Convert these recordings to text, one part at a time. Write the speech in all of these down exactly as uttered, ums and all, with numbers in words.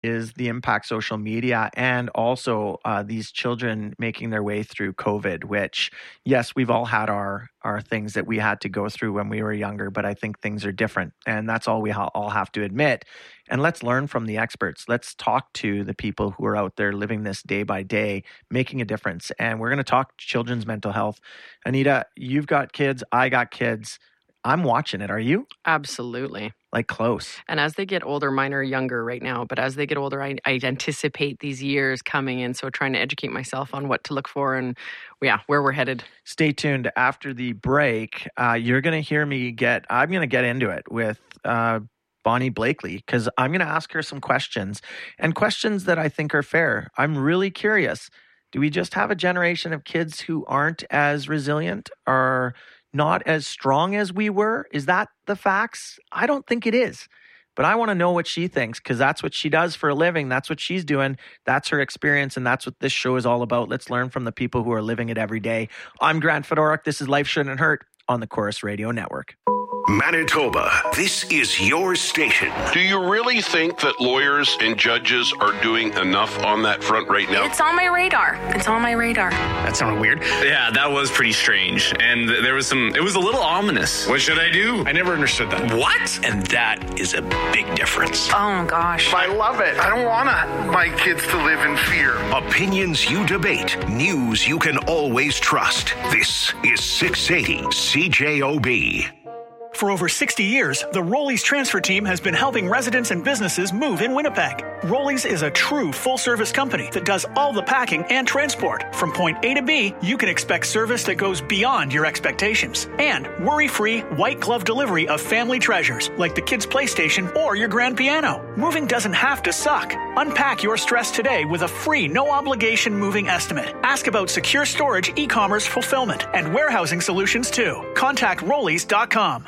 is the impact social media and also uh, these children making their way through COVID, which, yes, we've all had our our things that we had to go through when we were younger, but I think things are different. And that's all we ha- all have to admit. And let's learn from the experts. Let's talk to the people who are out there living this day by day, making a difference. And we're going to talk children's mental health. Anita, you've got kids. I got kids. I'm watching it. Are you? Absolutely. Like close. And as they get older, mine are younger right now, but as they get older, I, I anticipate these years coming in. So trying to educate myself on what to look for and yeah, where we're headed. Stay tuned. After the break, uh, you're going to hear me get, I'm going to get into it with uh, Bonnie Blakely, because I'm going to ask her some questions and questions that I think are fair. I'm really curious. Do we just have a generation of kids who aren't as resilient or not as strong as we were? Is that the facts? I don't think it is. But I want to know what she thinks, because that's what she does for a living. That's what she's doing. That's her experience, and that's what this show is all about. Let's learn from the people who are living it every day. I'm Grant Fedoruk. This is Life Shouldn't Hurt on the Chorus Radio Network. Manitoba, this is your station. Do you really think that lawyers and judges are doing enough on that front right now? It's on my radar. It's on my radar. That sounded weird. Yeah, that was pretty strange. And there was some, it was a little ominous. What should I do? I never understood that. What? And that is a big difference. Oh, gosh. I love it. I don't want my kids to live in fear. Opinions you debate. News you can always trust. This is six eighty C J O B. For over sixty years, the Rollies transfer team has been helping residents and businesses move in Winnipeg. Rollies is a true full-service company that does all the packing and transport. From point A to B, you can expect service that goes beyond your expectations. And worry-free, white-glove delivery of family treasures, like the kids' PlayStation or your grand piano. Moving doesn't have to suck. Unpack your stress today with a free, no-obligation moving estimate. Ask about secure storage, e-commerce fulfillment, and warehousing solutions, too. Contact rollies dot com.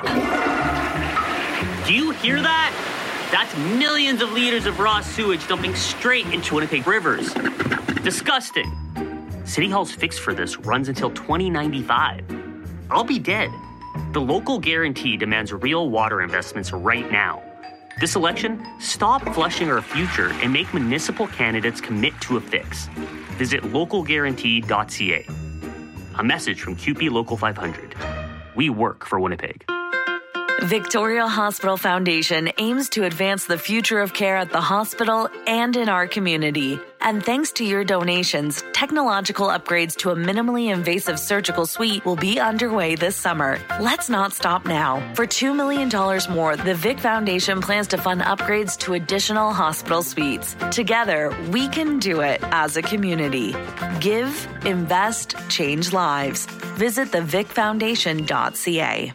Do you hear that? That's millions of liters of raw sewage dumping straight into Winnipeg rivers. Disgusting. City Hall's fix for this runs until twenty ninety-five. I'll be dead. The local guarantee demands real water investments right now. This election, stop flushing our future and make municipal candidates commit to a fix. Visit local guarantee dot c a. A message from Q P Local five hundred. We work for Winnipeg. Victoria Hospital Foundation aims to advance the future of care at the hospital and in our community. And thanks to your donations, technological upgrades to a minimally invasive surgical suite will be underway this summer. Let's not stop now. For two million dollars more, the Vic Foundation plans to fund upgrades to additional hospital suites. Together, we can do it as a community. Give, invest, change lives. Visit the vic foundation dot c a.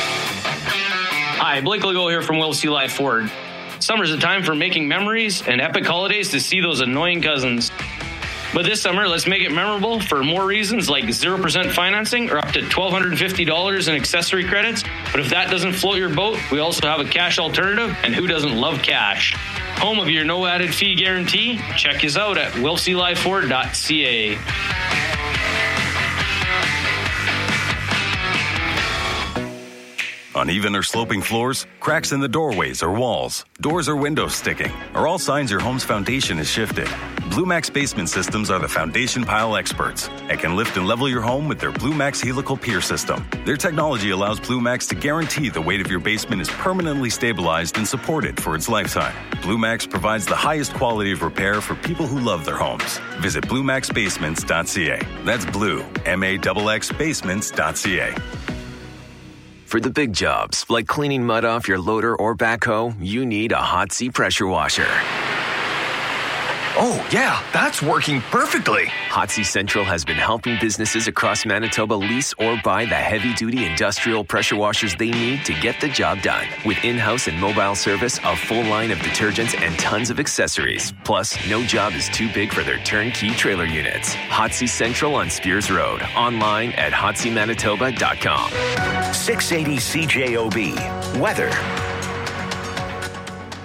Hi, Blake Legault here from Will C. Life Ford. Summer's a time for making memories and epic holidays to see those annoying cousins. But this summer, let's make it memorable for more reasons like zero percent financing or up to one thousand two hundred fifty dollars in accessory credits. But if that doesn't float your boat, we also have a cash alternative, and who doesn't love cash? Home of your no added fee guarantee? Check us out at will c life ford dot c a. Uneven or sloping floors, cracks in the doorways or walls, doors or windows sticking, are all signs your home's foundation is shifted. Blue Max Basement Systems are the foundation pile experts and can lift and level your home with their Blue Max Helical Pier System. Their technology allows Blue Max to guarantee the weight of your basement is permanently stabilized and supported for its lifetime. Blue Max provides the highest quality of repair for people who love their homes. Visit blue max basements dot c a. That's blue, M A X X basements dot c a. For the big jobs, like cleaning mud off your loader or backhoe, you need a Hot C pressure washer. Oh, yeah, that's working perfectly. Hot C Central has been helping businesses across Manitoba lease or buy the heavy-duty industrial pressure washers they need to get the job done. With in-house and mobile service, a full line of detergents, and tons of accessories. Plus, no job is too big for their turnkey trailer units. Hot C Central on Spears Road. Online at hot c manitoba dot com. six eighty C J O B. Weather.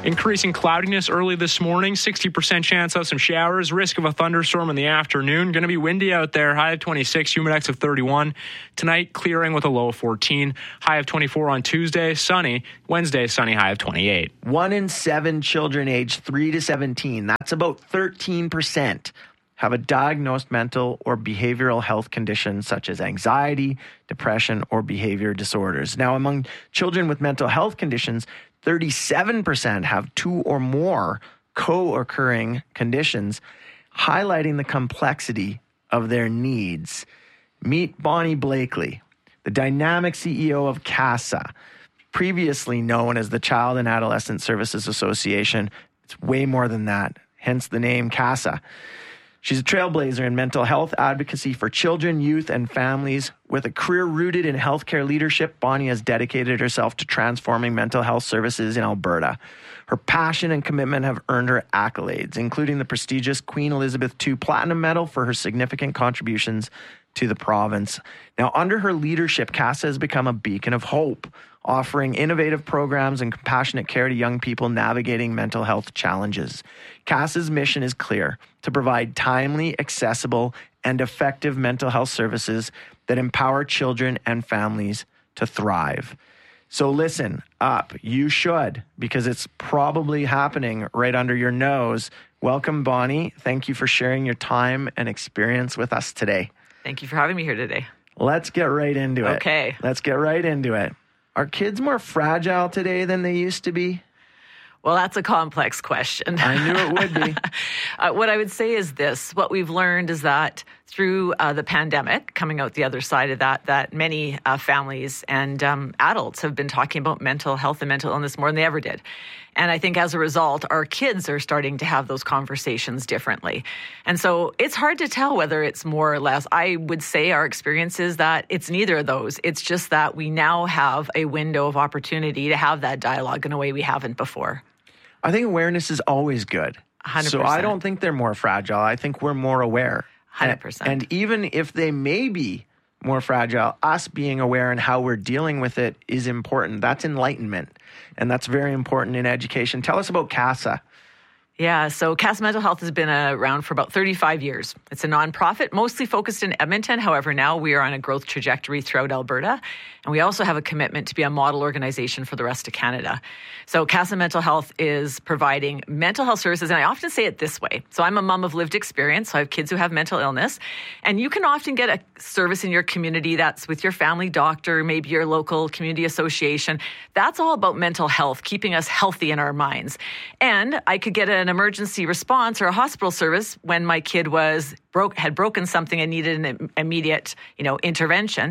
Increasing cloudiness early this morning, sixty percent chance of some showers, risk of a thunderstorm in the afternoon. Going to be windy out there, high of twenty-six, humidex of thirty-one. Tonight, clearing with a low of fourteen, high of twenty-four on Tuesday, sunny. Wednesday, sunny, high of twenty-eight. One in seven children aged three to seventeen, that's about thirteen percent, have a diagnosed mental or behavioral health condition such as anxiety, depression, or behavior disorders. Now, among children with mental health conditions, thirty-seven percent have two or more co-occurring conditions, highlighting the complexity of their needs. Meet Bonnie Blakely, the dynamic C E O of CASA, previously known as the Child and Adolescent Services Association. It's way more than that, hence the name CASA. She's a trailblazer in mental health advocacy for children, youth, and families. With a career rooted in healthcare leadership, Bonnie has dedicated herself to transforming mental health services in Alberta. Her passion and commitment have earned her accolades, including the prestigious Queen Elizabeth the Second Platinum Medal for her significant contributions to the province. Now, under her leadership, CASA has become a beacon of hope, offering innovative programs and compassionate care to young people navigating mental health challenges. CASA's mission is clear: to provide timely, accessible, and effective mental health services that empower children and families to thrive. So listen up. You should, because it's probably happening right under your nose. Welcome, Bonnie. Thank you for sharing your time and experience with us today. Thank you for having me here today. Let's get right into it. Okay. Let's get right into it. Are kids more fragile today than they used to be? Well, that's a complex question. I knew it would be. uh, what I would say is this. What we've learned is that through uh, the pandemic, coming out the other side of that, that many uh, families and um, adults have been talking about mental health and mental illness more than they ever did. And I think as a result, our kids are starting to have those conversations differently. And so it's hard to tell whether it's more or less. I would say our experience is that it's neither of those. It's just that we now have a window of opportunity to have that dialogue in a way we haven't before. I think awareness is always good. one hundred So percent. I don't think they're more fragile. I think we're more aware. one hundred percent. And, and even if they may be more fragile, us being aware and how we're dealing with it is important. That's enlightenment. And that's very important in education. Tell us about CASA. Yeah, so CASA Mental Health has been around for about thirty-five years. It's a nonprofit, mostly focused in Edmonton. However, now we are on a growth trajectory throughout Alberta. And we also have a commitment to be a model organization for the rest of Canada. So CASA Mental Health is providing mental health services. And I often say it this way. So I'm a mom of lived experience. So I have kids who have mental illness. And you can often get a service in your community that's with your family doctor, maybe your local community association. That's all about mental health, keeping us healthy in our minds. And I could get an emergency response or a hospital service when my kid was broke, had broken something and needed an immediate, you know, intervention.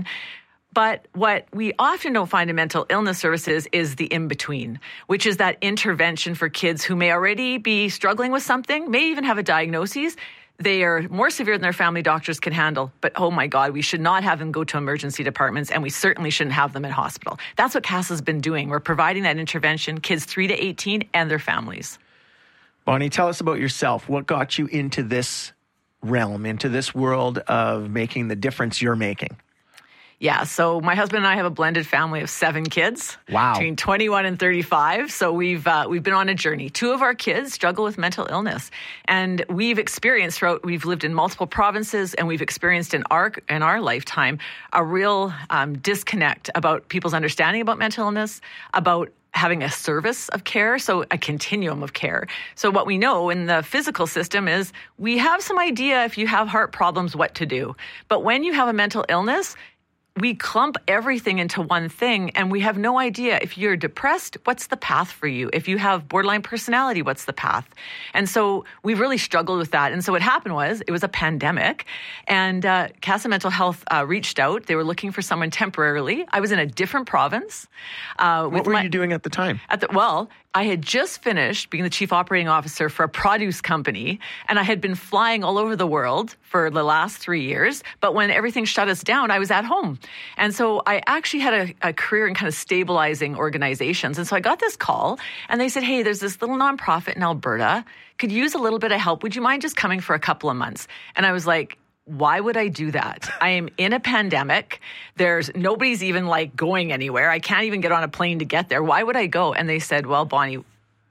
But what we often don't find in mental illness services is the in-between, which is that intervention for kids who may already be struggling with something, may even have a diagnosis. They are more severe than their family doctors can handle. But, oh my God, we should not have them go to emergency departments, and we certainly shouldn't have them in hospital. That's what CASA's been doing. We're providing that intervention, kids three to eighteen and their families. Bonnie, tell us about yourself. What got you into this realm, into this world of making the difference you're making? Yeah, so my husband and I have a blended family of seven kids. Wow. Between twenty-one and thirty-five. So we've uh, we've been on a journey. Two of our kids struggle with mental illness. And we've experienced throughout, we've lived in multiple provinces, and we've experienced in our, in our lifetime a real um, disconnect about people's understanding about mental illness, about having a service of care, so a continuum of care. So what we know in the physical system is we have some idea if you have heart problems what to do. But when you have a mental illness, we clump everything into one thing, and we have no idea if you're depressed, what's the path for you? If you have borderline personality, what's the path? And so we really struggled with that. And so what happened was it was a pandemic, and uh, CASA Mental Health uh, reached out. They were looking for someone temporarily. I was in a different province. Uh, what were my, you doing at the time? At the, well, I had just finished being the chief operating officer for a produce company, and I had been flying all over the world for the last three years. But when everything shut us down, I was at home. And so I actually had a, a career in kind of stabilizing organizations. And so I got this call, and they said, hey, there's this little nonprofit in Alberta, could use a little bit of help. Would you mind just coming for a couple of months? And I was like, why would I do that? I am in a pandemic. There's nobody's even like going anywhere. I can't even get on a plane to get there. Why would I go? And they said, well, Bonnie,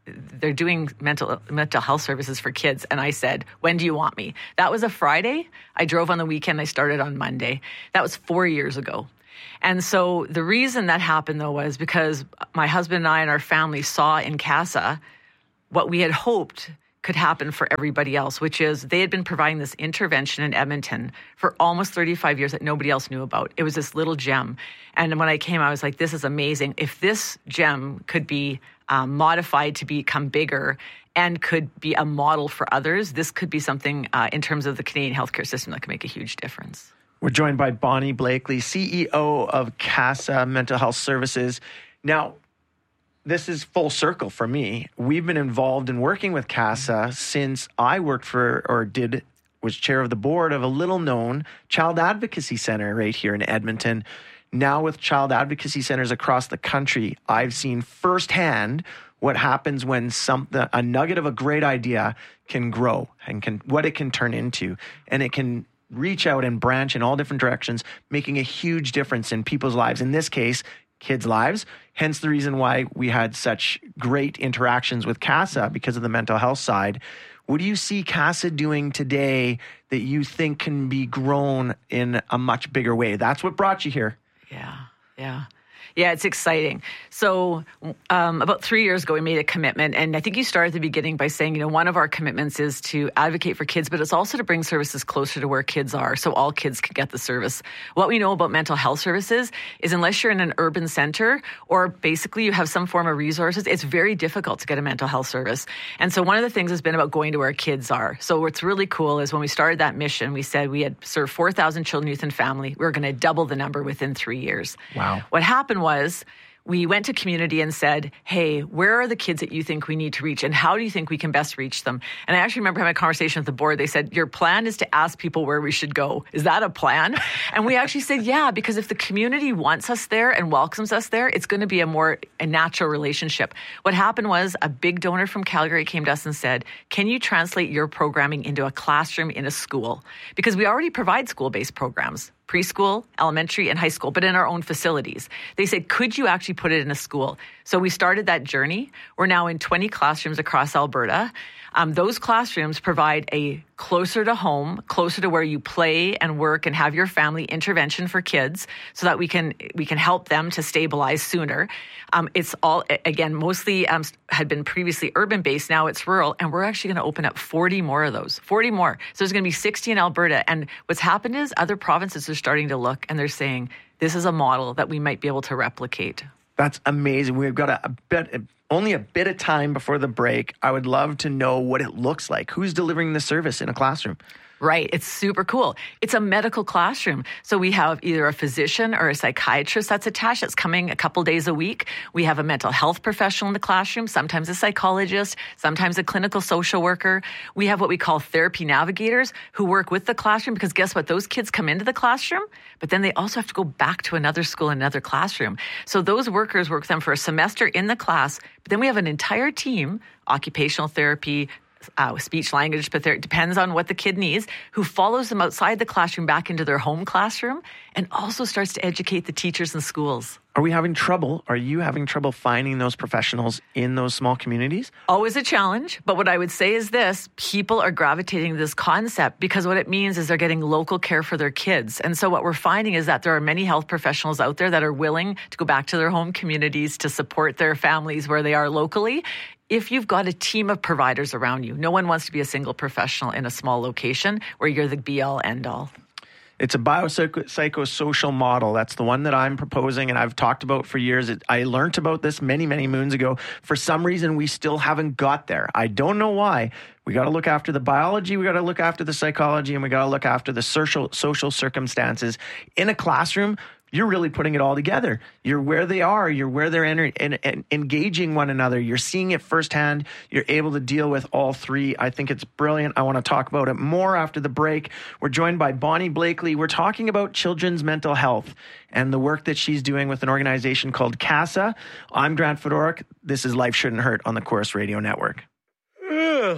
they're doing mental mental health services for kids. And I said, when do you want me? That was a Friday. I drove on the weekend. I started on Monday. That was four years ago. And so the reason that happened, though, was because my husband and I and our family saw in CASA what we had hoped could happen for everybody else, which is they had been providing this intervention in Edmonton for almost thirty-five years that nobody else knew about. It was this little gem. And when I came, I was like, this is amazing. If this gem could be um, modified to become bigger and could be a model for others, this could be something uh, in terms of the Canadian healthcare system that could make a huge difference. We're joined by Bonnie Blakely, C E O of CASA Mental Health Services. Now, this is full circle for me. We've been involved in working with CASA since I worked for, or did, was chair of the board of a little-known child advocacy center right here in Edmonton. Now with child advocacy centers across the country, I've seen firsthand what happens when some, a nugget of a great idea can grow and can what it can turn into. And it can reach out and branch in all different directions, making a huge difference in people's lives. In this case, kids' lives. Hence the reason why we had such great interactions with CASA because of the mental health side. What do you see CASA doing today that you think can be grown in a much bigger way? That's what brought you here. Yeah, yeah. Yeah, it's exciting. So um, about three years ago, we made a commitment. And I think you started at the beginning by saying, you know, one of our commitments is to advocate for kids, but it's also to bring services closer to where kids are so all kids can get the service. What we know about mental health services is unless you're in an urban center or basically you have some form of resources, it's very difficult to get a mental health service. And so one of the things has been about going to where kids are. So what's really cool is when we started that mission, we said we had served four thousand children, youth, and family. We were going to double the number within three years. Wow. What happened was we went to community and said, hey, where are the kids that you think we need to reach and how do you think we can best reach them? And I actually remember having a conversation with the board. They said, your plan is to ask people where we should go. Is that a plan? And we actually said, yeah, because if the community wants us there and welcomes us there, it's going to be a more a natural relationship. What happened was a big donor from Calgary came to us and said, can you translate your programming into a classroom in a school? Because we already provide school-based programs. Preschool, elementary, and high school, but in our own facilities. They said, could you actually put it in a school? So we started that journey. We're now in twenty classrooms across Alberta. Um, those classrooms provide a closer to home, closer to where you play and work and have your family intervention for kids so that we can we can help them to stabilize sooner. Um, it's all, again, mostly um, had been previously urban-based. Now it's rural, and we're actually going to open up forty more of those, forty more. So there's going to be sixty in Alberta. And what's happened is other provinces are starting to look, and they're saying, this is a model that we might be able to replicate. That's amazing. We've got a, a bit, only a bit of time before the break. I would love to know what it looks like. Who's delivering the service in a classroom? Right. It's super cool. It's a medical classroom. So we have either a physician or a psychiatrist that's attached that's coming a couple days a week. We have a mental health professional in the classroom, sometimes a psychologist, sometimes a clinical social worker. We have what we call therapy navigators who work with the classroom because guess what? Those kids come into the classroom, but then they also have to go back to another school, another classroom. So those workers work with them for a semester in the class, but then we have an entire team, occupational therapy, Uh, speech language, but it depends on what the kid needs, who follows them outside the classroom back into their home classroom and also starts to educate the teachers in schools. Are we having trouble? Are you having trouble finding those professionals in those small communities? Always a challenge. But what I would say is this, people are gravitating to this concept because what it means is they're getting local care for their kids. And so what we're finding is that there are many health professionals out there that are willing to go back to their home communities to support their families where they are locally. If you've got a team of providers around you, no one wants to be a single professional in a small location where you're the be-all, end-all. It's a biopsychosocial model. That's the one that I'm proposing and I've talked about for years. It, I learned about this many, many moons ago. For some reason, we still haven't got there. I don't know why. We got to look after the biology, we got to look after the psychology, and we got to look after the social social circumstances. In a classroom, you're really putting it all together. You're where they are. You're where they're enter- and, and engaging one another. You're seeing it firsthand. You're able to deal with all three. I think it's brilliant. I want to talk about it more after the break. We're joined by Bonnie Blakely. We're talking about children's mental health and the work that she's doing with an organization called CASA. I'm Grant Fedoruk. This is Life Shouldn't Hurt on the Chorus Radio Network. Ugh.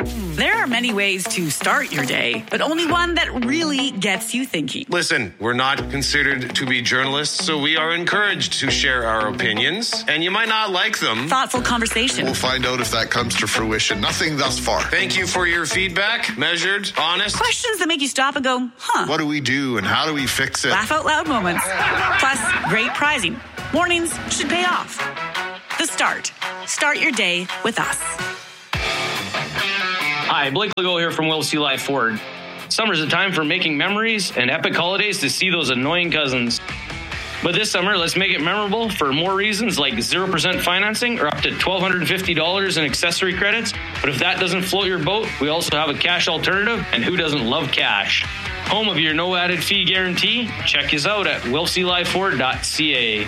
There are many ways to start your day, but only one that really gets you thinking. Listen, we're not considered to be journalists, so we are encouraged to share our opinions, and you might not like them. Thoughtful conversation. We'll find out if that comes to fruition. Nothing thus far. Thank you for your feedback. Measured, honest. Questions that make you stop and go, huh. What do we do and how do we fix it? Laugh out loud moments. Plus, great prizing. Mornings should pay off. The Start. Start your day with us. Hi, Blake Legault here from Will C. Life Ford. Summer's a time for making memories and epic holidays to see those annoying cousins. But this summer, let's make it memorable for more reasons like zero percent financing or up to one thousand two hundred fifty dollars in accessory credits. But if that doesn't float your boat, we also have a cash alternative, and who doesn't love cash? Home of your no added fee guarantee? Check us out at will c life ford dot c a.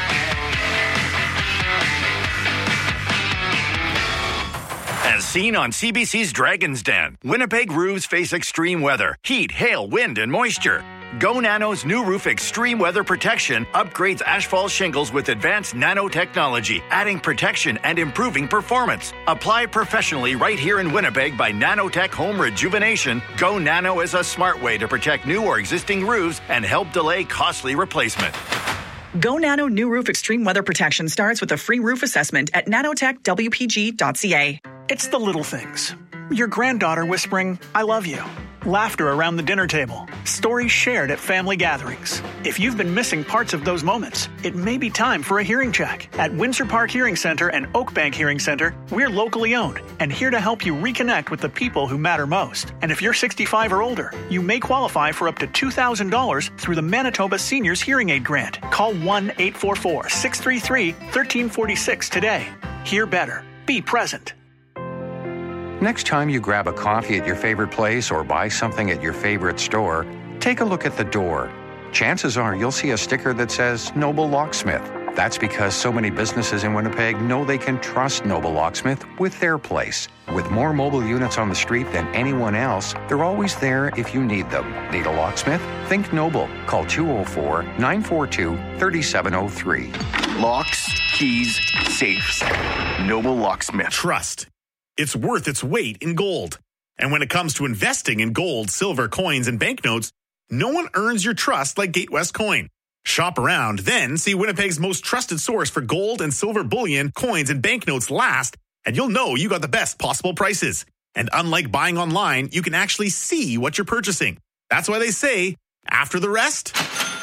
As seen on C B C's Dragon's Den, Winnipeg roofs face extreme weather, heat, hail, wind, and moisture. Go Nano's new roof extreme weather protection upgrades asphalt shingles with advanced nanotechnology, adding protection and improving performance. Apply professionally right here in Winnipeg by Nanotech Home Rejuvenation. Go Nano is a smart way to protect new or existing roofs and help delay costly replacement. Go Nano New Roof Extreme Weather Protection starts with a free roof assessment at nanotech w p g dot c a. It's the little things. Your granddaughter whispering, I love you. Laughter around the dinner table. Stories shared at family gatherings. If you've been missing parts of those moments, it may be time for a hearing check. At Windsor Park Hearing Center and Oakbank Hearing Center, we're locally owned and here to help you reconnect with the people who matter most. And if you're sixty-five or older, you may qualify for up to two thousand dollars through the Manitoba Seniors Hearing Aid Grant. Call one eight four four, six three three, one three four six today. Hear better. Be present. Next time you grab a coffee at your favorite place or buy something at your favorite store, take a look at the door. Chances are you'll see a sticker that says Noble Locksmith. That's because so many businesses in Winnipeg know they can trust Noble Locksmith with their place. With more mobile units on the street than anyone else, they're always there if you need them. Need a locksmith? Think Noble. Call two oh four, nine four two, three seven oh three. Locks, keys, safes. Noble Locksmith. Trust. It's worth its weight in gold. And when it comes to investing in gold, silver, coins, and banknotes, no one earns your trust like Gatewest Coin. Shop around, then see Winnipeg's most trusted source for gold and silver bullion, coins, and banknotes last, and you'll know you got the best possible prices. And unlike buying online, you can actually see what you're purchasing. That's why they say, after the rest,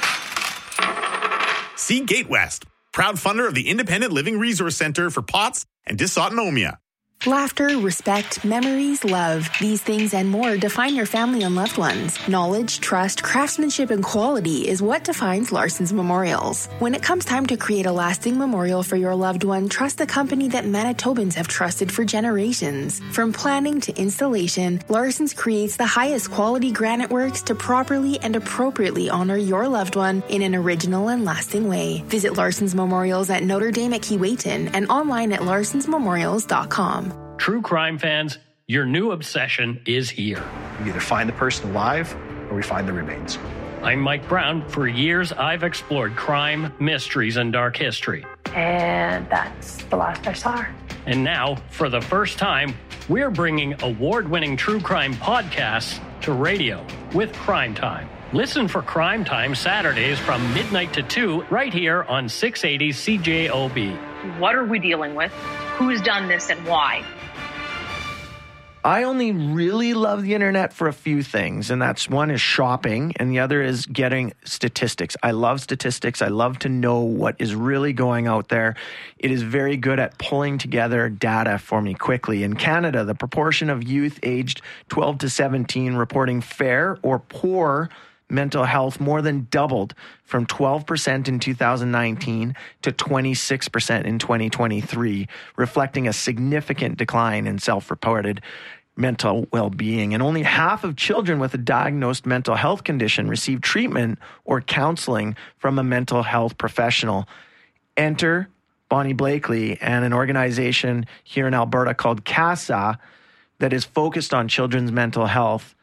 see Gatewest, proud funder of the Independent Living Resource Center for P O T S and Dysautonomia. Laughter, respect, memories, love. These things and more define your family and loved ones. Knowledge, trust, craftsmanship, and quality is what defines Larson's Memorials. When it comes time to create a lasting memorial for your loved one, trust the company that Manitobans have trusted for generations. From planning to installation, Larson's creates the highest quality granite works to properly and appropriately honor your loved one in an original and lasting way. Visit Larson's Memorials at Notre Dame at Keewatin and online at larsons memorials dot com. True crime fans, your new obsession is here. We either find the person alive or we find the remains. I'm Mike Brown. For years, I've explored crime, mysteries, and dark history. And that's the last I saw her. And now, for the first time, we're bringing award-winning true crime podcasts to radio with Crime Time. Listen for Crime Time Saturdays from midnight to two right here on six eighty C J O B. What are we dealing with? Who's done this and why? I only really love the internet for a few things, and that's one is shopping, and the other is getting statistics. I love statistics. I love to know what is really going out there. It is very good at pulling together data for me quickly. In Canada, the proportion of youth aged twelve to seventeen reporting fair or poor mental health more than doubled from twelve percent in two thousand nineteen to twenty-six percent in twenty twenty-three, reflecting a significant decline in self-reported mental well-being. And only half of children with a diagnosed mental health condition receive treatment or counseling from a mental health professional. Enter Bonnie Blakely and an organization here in Alberta called CASA that is focused on children's mental health.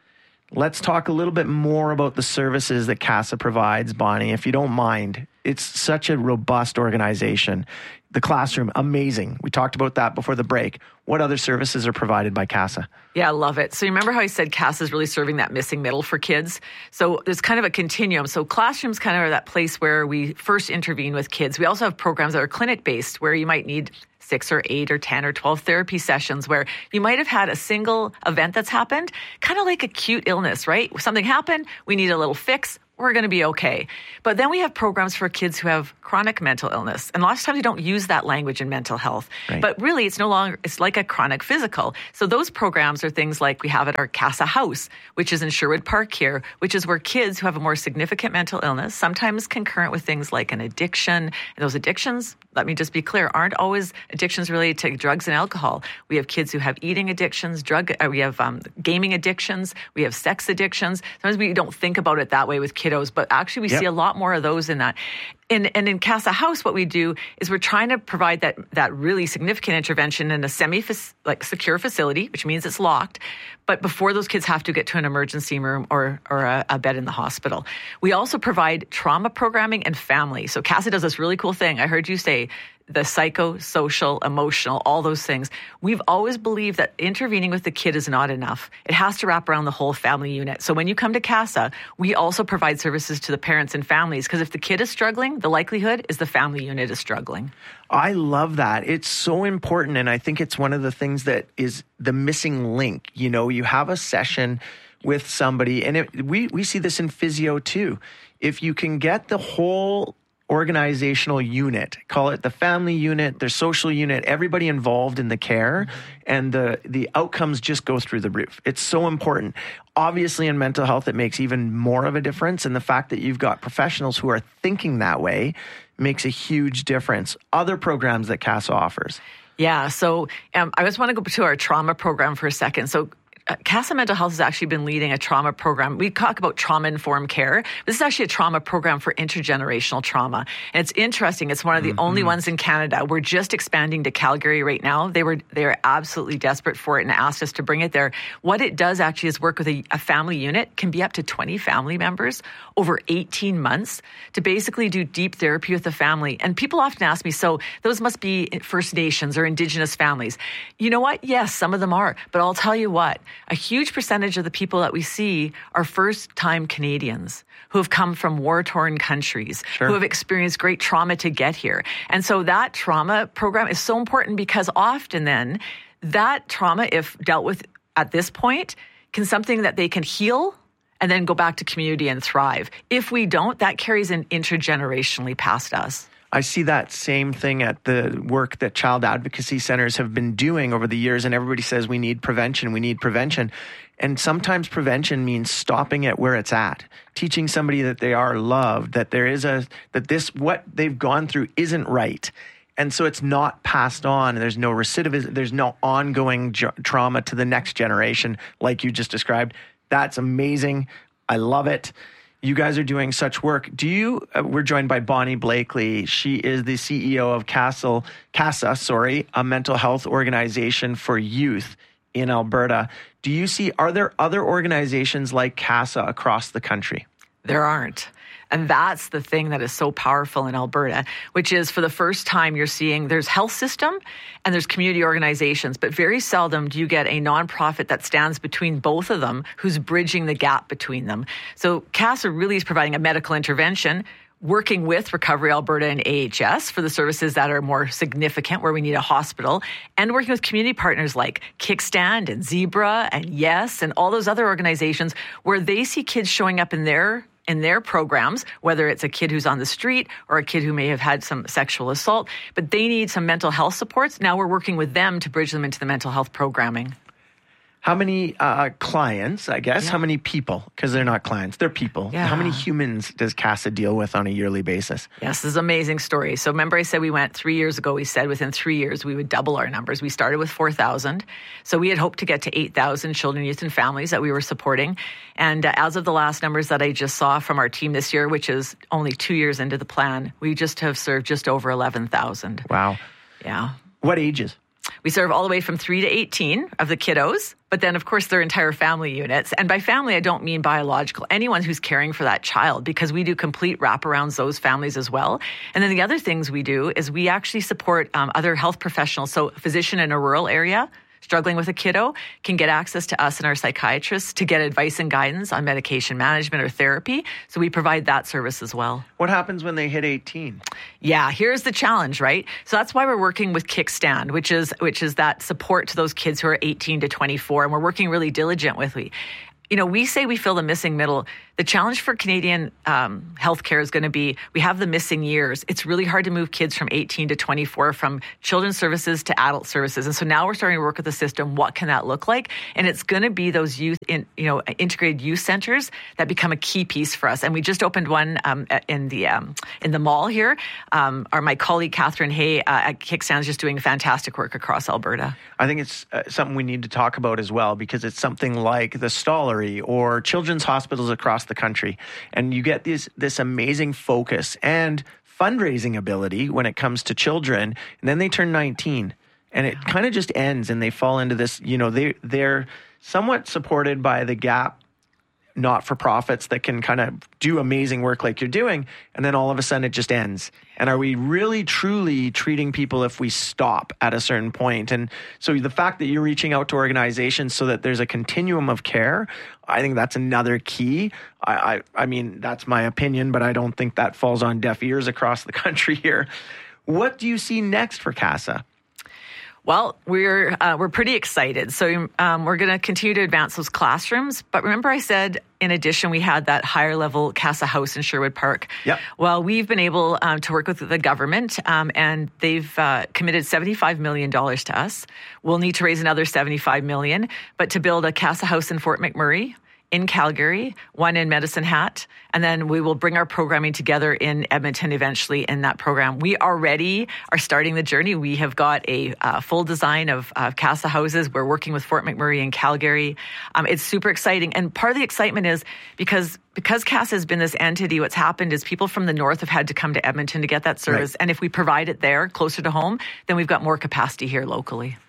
let's talk a little bit more about the services that CASA provides, Bonnie, if you don't mind. It's such a robust organization. The classroom, amazing. We talked about that before the break. What other services are provided by CASA? Yeah, I love it. So you remember how I said CASA is really serving that missing middle for kids? So there's kind of a continuum. So classrooms kind of are that place where we first intervene with kids. We also have programs that are clinic-based where you might need six or eight or ten or twelve therapy sessions where you might have had a single event that's happened, kind of like acute illness, right? Something happened, we need a little fix, we're going to be okay. But then we have programs for kids who have chronic mental illness. And lots of times we don't use that language in mental health. Right. But really, it's no longer, it's like a chronic physical. So those programs are things like we have at our CASA House, which is in Sherwood Park here, which is where kids who have a more significant mental illness, sometimes concurrent with things like an addiction. And those addictions, let me just be clear, aren't always addictions related to drugs and alcohol. We have kids who have eating addictions, drug, uh, we have um, gaming addictions, we have sex addictions. Sometimes we don't think about it that way with kiddos, but actually we yep. see a lot more of those in that. And, and in CASA House, what we do is we're trying to provide that that really significant intervention in a semi like secure facility, which means it's locked. But before those kids have to get to an emergency room or or a, a bed in the hospital, we also provide trauma programming and family. So CASA does this really cool thing. I heard you say the psychosocial, emotional, all those things. We've always believed that intervening with the kid is not enough. It has to wrap around the whole family unit. So when you come to CASA, we also provide services to the parents and families because if the kid is struggling, the likelihood is the family unit is struggling. I love that. It's so important. And I think it's one of the things that is the missing link. You know, you have a session with somebody, and it, we, we see this in physio too. If you can get the whole organizational unit, call it the family unit, their social unit, everybody involved in the care, and the the outcomes just go through the roof. It's so important. Obviously, in mental health, it makes even more of a difference, and the fact that you've got professionals who are thinking that way makes a huge difference. Other programs that CASA offers. Yeah, so um, I just want to go to our trauma program for a second. So Uh, CASA Mental Health has actually been leading a trauma program. We talk about trauma-informed care. This is actually a trauma program for intergenerational trauma. And it's interesting. It's one of the mm-hmm. only ones in Canada. We're just expanding to Calgary right now. They were they are absolutely desperate for it and asked us to bring it there. What it does actually is work with a, a family unit, can be up to twenty family members over eighteen months to basically do deep therapy with the family. And people often ask me, so those must be First Nations or Indigenous families. You know what? Yes, some of them are. But I'll tell you what. A huge percentage of the people that we see are first-time Canadians who have come from war-torn countries, sure. who have experienced great trauma to get here. And so that trauma program is so important because often then that trauma, if dealt with at this point, can something that they can heal and then go back to community and thrive. If we don't, that carries in intergenerationally past us. I see that same thing at the work that child advocacy centers have been doing over the years, and everybody says we need prevention, we need prevention. And sometimes prevention means stopping it where it's at, teaching somebody that they are loved, that there is a, that this, what they've gone through isn't right. And so it's not passed on, and there's no recidivism, there's no ongoing jo- trauma to the next generation, like you just described. That's amazing. I love it. You guys are doing such work. Do you, uh, we're joined by Bonnie Blakely. She is the C E O of CASA, CASA, sorry, a mental health organization for youth in Alberta. Do you see, are there other organizations like CASA across the country? There aren't. And that's the thing that is so powerful in Alberta, which is for the first time you're seeing there's health system and there's community organizations, but very seldom do you get a nonprofit that stands between both of them who's bridging the gap between them. So CASA really is providing a medical intervention, working with Recovery Alberta and A H S for the services that are more significant, where we need a hospital, and working with community partners like Kickstand and Zebra and Yes and all those other organizations where they see kids showing up in their in their programs, whether it's a kid who's on the street or a kid who may have had some sexual assault, but they need some mental health supports. Now we're working with them to bridge them into the mental health programming. How many uh, clients, I guess, yeah. how many people, because they're not clients, they're people. Yeah. How many humans does CASA deal with on a yearly basis? Yes, this is an amazing story. So remember I said we went three years ago, we said within three years we would double our numbers. We started with four thousand. So we had hoped to get to eight thousand children, youth, and families that we were supporting. And uh, as of the last numbers that I just saw from our team this year, which is only two years into the plan, we just have served just over eleven thousand. Wow. Yeah. What ages? We serve all the way from three to eighteen of the kiddos. But then, of course, their entire family units. And by family, I don't mean biological. Anyone who's caring for that child, because we do complete wraparounds those families as well. And then the other things we do is we actually support um, other health professionals. So a physician in a rural area struggling with a kiddo can get access to us and our psychiatrists to get advice and guidance on medication management or therapy. So we provide that service as well. What happens when they hit eighteen? Yeah, here's the challenge, right? So that's why we're working with Kickstand, which is which is that support to those kids who are eighteen to twenty-four, and we're working really diligent with we. You know, we say we fill the missing middle. The challenge for Canadian um, healthcare is going to be we have the missing years. It's really hard to move kids from eighteen to twenty-four, from children's services to adult services. And so now we're starting to work with the system. What can that look like? And it's going to be those youth, in, you know, integrated youth centers that become a key piece for us. And we just opened one um, in the um, in the mall here. Um, our my colleague Catherine Hay uh, at Kickstand is just doing fantastic work across Alberta. I think it's uh, something we need to talk about as well, because it's something like the Stollery or children's hospitals across the country. And you get this, this amazing focus and fundraising ability when it comes to children. And then they turn nineteen and it kind of just ends and they fall into this, you know, they, they're somewhat supported by the Gap not-for-profits that can kind of do amazing work like you're doing, and then all of a sudden it just ends. And are we really truly treating people if we stop at a certain point? And so the fact that you're reaching out to organizations so that there's a continuum of care, I think that's another key. I, I, I mean, that's my opinion, but I don't think that falls on deaf ears across the country here. What do you see next for CASA? Well, we're uh, we're pretty excited. So um, we're going to continue to advance those classrooms. But remember I said, in addition, we had that higher level CASA house in Sherwood Park. Yep. Well, we've been able um, to work with the government um, and they've uh, committed seventy-five million dollars to us. We'll need to raise another seventy-five million dollars, but to build a CASA house in Fort McMurray, in Calgary, one in Medicine Hat, and then we will bring our programming together in Edmonton eventually in that program. We already are starting the journey. We have got a uh, full design of uh, CASA houses. We're working with Fort McMurray and Calgary. Um, it's super exciting. And part of the excitement is because because CASA has been this entity, what's happened is people from the north have had to come to Edmonton to get that service. Right. And if we provide it there, closer to home, then we've got more capacity here locally.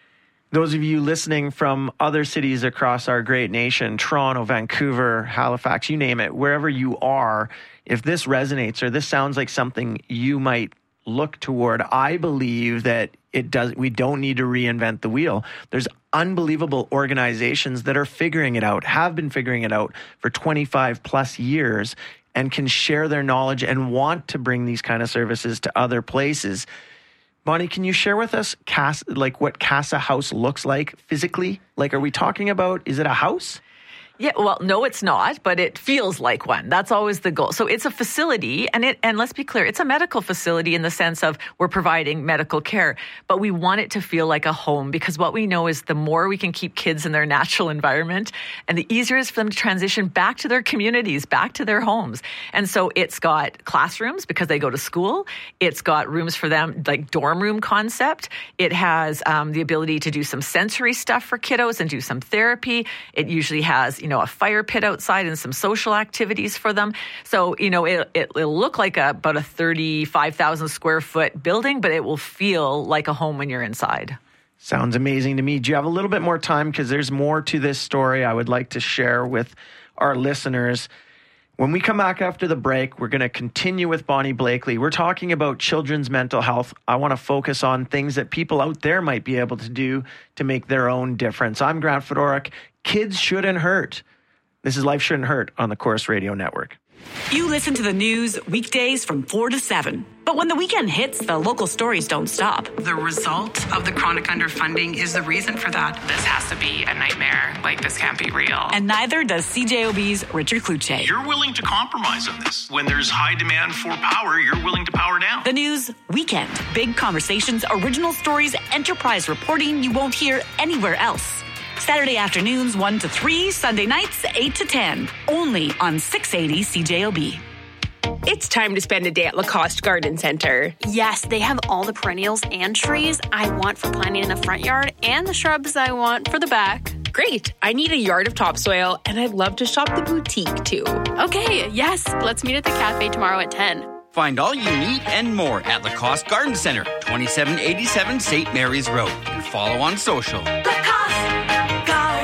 Those of you listening from other cities across our great nation, Toronto, Vancouver, Halifax, you name it, wherever you are, if this resonates or this sounds like something you might look toward, I believe that it does. We don't need to reinvent the wheel. There's unbelievable organizations that are figuring it out, have been figuring it out for twenty-five plus years, and can share their knowledge and want to bring these kind of services to other places. Bonnie, can you share with us CASA, like what CASA House looks like physically? Like, are we talking about, is it a house? Yeah, well, no, it's not, but it feels like one. That's always the goal. So it's a facility, and it and let's be clear, it's a medical facility in the sense of we're providing medical care, but we want it to feel like a home, because what we know is the more we can keep kids in their natural environment, and the easier it is for them to transition back to their communities, back to their homes. And so it's got classrooms because they go to school. It's got rooms for them, like dorm room concept. It has um, the ability to do some sensory stuff for kiddos and do some therapy. It usually has, you know, know, a fire pit outside and some social activities for them. So, you know, it, it, it'll look like a, about a thirty-five thousand square foot building, but it will feel like a home when you're inside. Sounds amazing to me. Do you have a little bit more time? Because there's more to this story I would like to share with our listeners. When we come back after the break, we're going to continue with Bonnie Blakely. We're talking about children's mental health. I want to focus on things that people out there might be able to do to make their own difference. I'm Grant Fedoruk. Kids shouldn't hurt. This is Life Shouldn't Hurt on the Corus Radio Network. You listen to the news weekdays from four to seven. But when the weekend hits, the local stories don't stop. The result of the chronic underfunding is the reason for that. This has to be a nightmare. Like, this can't be real. And neither does C J O B's Richard Kluche. You're willing to compromise on this. When there's high demand for power, you're willing to power down. The news weekend. Big conversations, original stories, enterprise reporting you won't hear anywhere else. Saturday afternoons one to three, Sunday nights eight to ten. Only on six eighty C J O B. It's time to spend a day at Lacoste Garden Center. Yes, they have all the perennials and trees I want for planting in the front yard and the shrubs I want for the back. Great. I need a yard of topsoil, and I'd love to shop the boutique, too. Okay, yes. Let's meet at the cafe tomorrow at ten. Find all you need and more at Lacoste Garden Center, twenty-seven eighty-seven Saint Mary's Road. And follow on social. Lacoste Garden.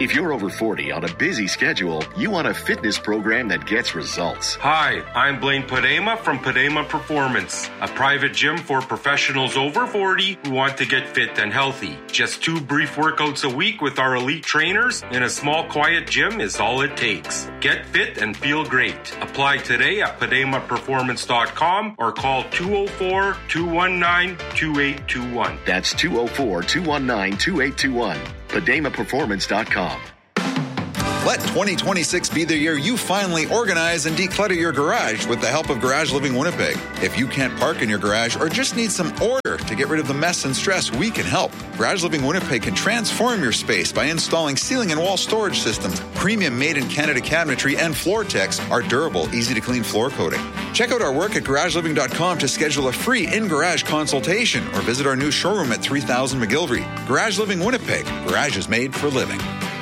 If you're over forty on a busy schedule, you want a fitness program that gets results. Hi, I'm Blaine Padema from Padema Performance, a private gym for professionals over forty who want to get fit and healthy. Just two brief workouts a week with our elite trainers in a small, quiet gym is all it takes. Get fit and feel great. Apply today at padema performance dot com or call two oh four, two one nine, two eight two one. That's two oh four, two one nine, two eight two one. padema performance dot com. Let twenty twenty-six be the year you finally organize and declutter your garage with the help of Garage Living Winnipeg. If you can't park in your garage or just need some order to get rid of the mess and stress, we can help. Garage Living Winnipeg can transform your space by installing ceiling and wall storage systems. Premium made-in-Canada cabinetry and floor techs are durable, easy-to-clean floor coating. Check out our work at garage living dot com to schedule a free in-garage consultation or visit our new showroom at three thousand McGilvery. Garage Living Winnipeg. Garage is made for living.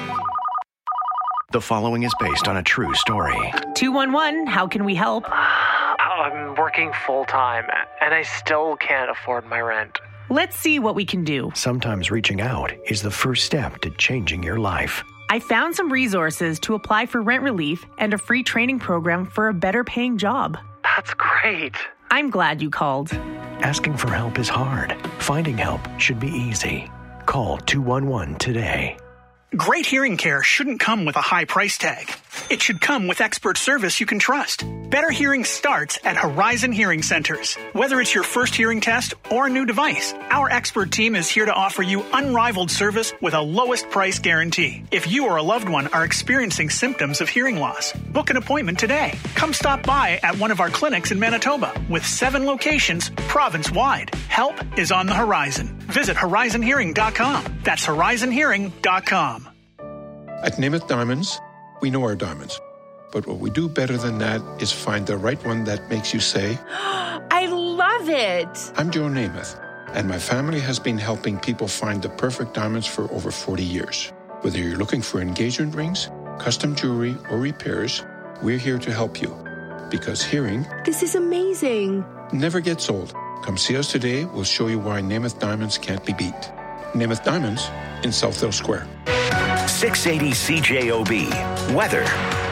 The following is based on a true story. two one one, how can we help? I'm working full-time, and I still can't afford my rent. Let's see what we can do. Sometimes reaching out is the first step to changing your life. I found some resources to apply for rent relief and a free training program for a better-paying job. That's great. I'm glad you called. Asking for help is hard. Finding help should be easy. Call two one one today. Great hearing care shouldn't come with a high price tag. It should come with expert service you can trust. Better hearing starts at Horizon Hearing Centers. Whether it's your first hearing test or a new device, our expert team is here to offer you unrivaled service with a lowest price guarantee. If you or a loved one are experiencing symptoms of hearing loss, book an appointment today. Come stop by at one of our clinics in Manitoba with seven locations province-wide. Help is on the horizon. Visit horizon hearing dot com. That's horizon hearing dot com. At Namath Diamonds, we know our diamonds. But what we do better than that is find the right one that makes you say, I love it. I'm Joe Namath, and my family has been helping people find the perfect diamonds for over forty years. Whether you're looking for engagement rings, custom jewelry, or repairs, we're here to help you. Because hearing... This is amazing. ...never gets old. Come see us today. We'll show you why Namath Diamonds can't be beat. Namath Diamonds in Southdale Square. six eighty C J O B. Weather.